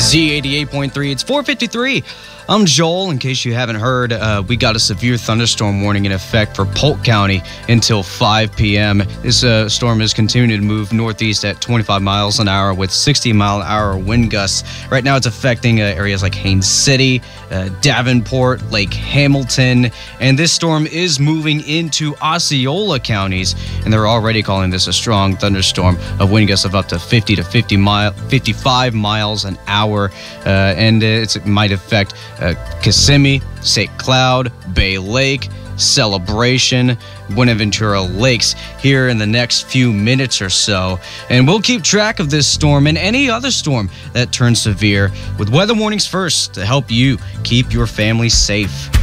Z88.3. It's 4:53. I'm Joel. In case you haven't heard, we got a severe thunderstorm warning in effect for Polk County until 5 p.m. This storm is continuing to move northeast at 25 miles an hour with 60-mile-an-hour wind gusts. Right now, it's affecting areas like Haines City, Davenport, Lake Hamilton, and this storm is moving into Osceola counties, and they're already calling this a strong thunderstorm of wind gusts of up to 50 to 55 miles an hour, and it might affect Kissimmee, St. Cloud, Bay Lake, Celebration, Buenaventura Lakes here in the next few minutes or so. And we'll keep track of this storm and any other storm that turns severe with weather warnings first to help you keep your family safe.